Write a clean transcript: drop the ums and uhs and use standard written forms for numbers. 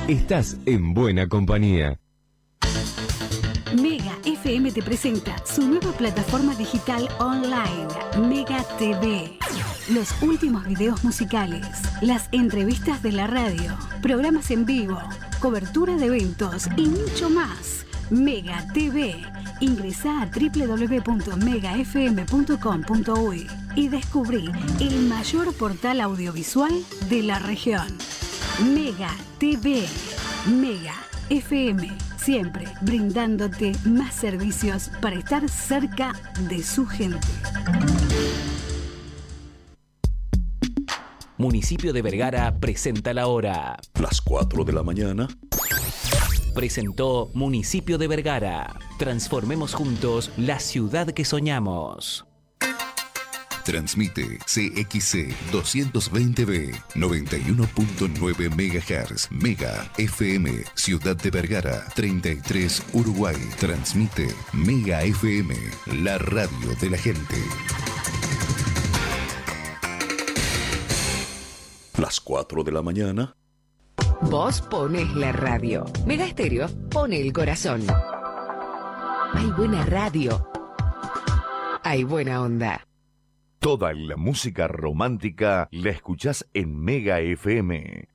Estás en buena compañía. Mega FM te presenta su nueva plataforma digital online, Mega TV. Los últimos videos musicales, las entrevistas de la radio, programas en vivo, cobertura de eventos y mucho más. Mega TV. Ingresá a www.megafm.com.uy y descubrí el mayor portal audiovisual de la región. Mega TV. Mega FM. Siempre brindándote más servicios para estar cerca de su gente. Municipio de Vergara presenta la hora. Las 4 de la mañana. Presentó Municipio de Vergara. Transformemos juntos la ciudad que soñamos. Transmite CXC 220B 91.9 MHz Mega FM Ciudad de Vergara 33 Uruguay. Transmite Mega FM, la radio de la gente. Las 4 de la mañana. Vos pones la radio. Mega Estéreo pone el corazón. Hay buena radio. Hay buena onda. Toda la música romántica la escuchás en Mega FM